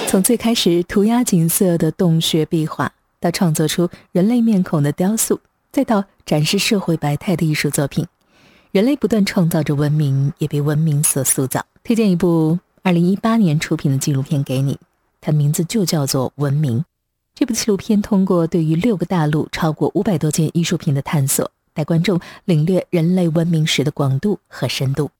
从最开始涂鸦景色的洞穴壁画，到创作出人类面孔的雕塑，再到展示社会百态的艺术作品，人类不断创造着文明，也被文明所塑造。推荐一部2018年出品的纪录片给你，它的名字就叫做《文明》。这部纪录片通过对于6个大陆超过500多件艺术品的探索，带观众领略人类文明史的广度和深度。